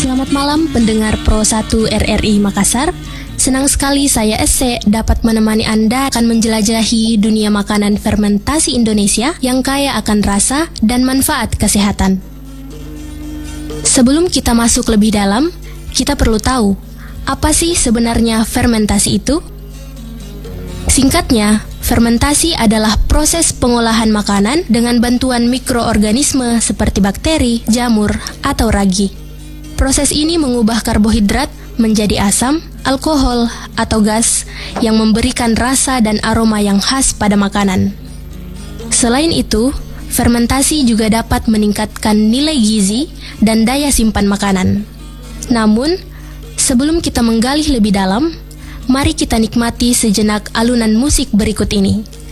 Selamat malam pendengar Pro 1 RRI Makassar. Senang sekali saya Ese dapat menemani Anda akan menjelajahi dunia makanan fermentasi Indonesia yang kaya akan rasa dan manfaat kesehatan. Sebelum kita masuk lebih dalam, kita perlu tahu, apa sih sebenarnya fermentasi itu? Singkatnya, fermentasi adalah proses pengolahan makanan dengan bantuan mikroorganisme seperti bakteri, jamur, atau ragi. Proses ini mengubah karbohidrat menjadi asam, alkohol, atau gas yang memberikan rasa dan aroma yang khas pada makanan. Selain itu, fermentasi juga dapat meningkatkan nilai gizi dan daya simpan makanan. Namun, sebelum kita menggali lebih dalam, mari kita nikmati sejenak alunan musik berikut ini.